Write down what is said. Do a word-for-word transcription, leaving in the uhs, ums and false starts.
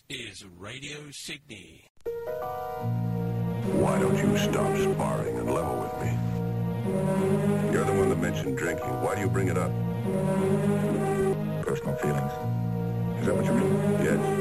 This is Radio Sydney. Why don't you stop sparring and level with me? You're the one that mentioned drinking. Why do you bring it up? Personal feelings. Is that what you mean? Yes.